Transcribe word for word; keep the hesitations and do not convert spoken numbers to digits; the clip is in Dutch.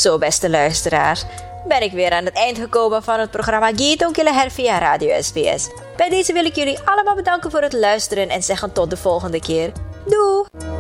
Zo, beste luisteraars, ben ik weer aan het eind gekomen van het programma Gito Kilaher via Radio S B S. Bij deze wil ik jullie allemaal bedanken voor het luisteren en zeggen tot de volgende keer. Doei!